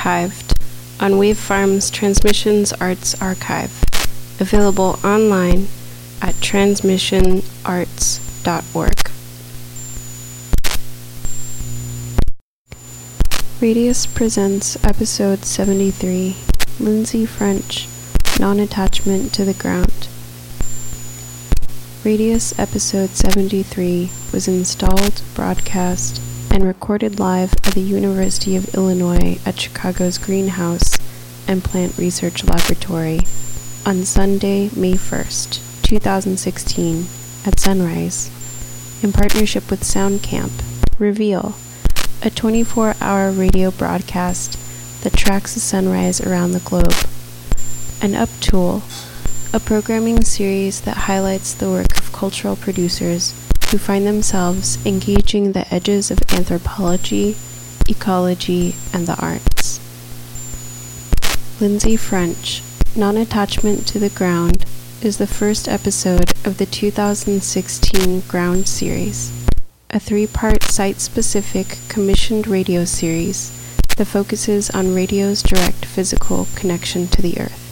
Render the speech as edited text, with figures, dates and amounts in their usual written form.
archived on Wavefarm's Transmissions Arts Archive, available online at transmissionarts.org. Radius presents Episode 73, Lindsay French, Non-Attachment to the Ground. Radius Episode 73 was installed, broadcast, and recorded live at the University of Illinois at Chicago's Greenhouse and Plant Research Laboratory on Sunday, May 1st, 2016, at sunrise, in partnership with SoundCamp, Reveal, a 24-hour radio broadcast that tracks the sunrise around the globe, and Uptool, a programming series that highlights the work of cultural producers who find themselves engaging the edges of anthropology, ecology, and the arts. Lindsay French, Non-Attachment to the Ground, is the first episode of the 2016 Ground series, a three-part site-specific commissioned radio series that focuses on radio's direct physical connection to the Earth.